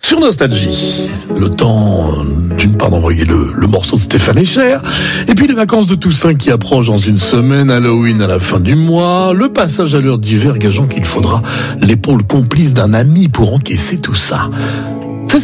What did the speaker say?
Sur Nostalgie, le temps d'une part d'envoyer le morceau de Stéphane Echer, et puis les vacances de Toussaint qui approchent dans une semaine, Halloween à la fin du mois, le passage à l'heure d'hiver gageant qu'il faudra l'épaule complice d'un ami pour encaisser tout ça.